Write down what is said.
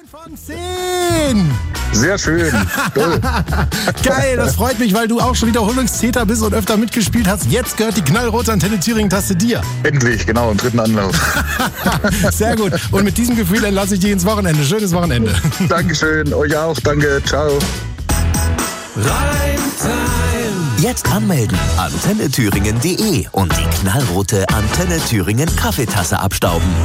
Von 10. Sehr schön. Toll. Geil, das freut mich, weil du auch schon Wiederholungstäter bist und öfter mitgespielt hast. Jetzt gehört die knallrote Antenne Thüringen-Taste dir. Endlich, genau, im dritten Anlauf. Sehr gut. Und mit diesem Gefühl entlasse ich dich ins Wochenende. Schönes Wochenende. Dankeschön, euch auch, danke, ciao. Jetzt anmelden. AntenneThüringen.de und die knallrote Antenne Thüringen Kaffeetasse abstauben.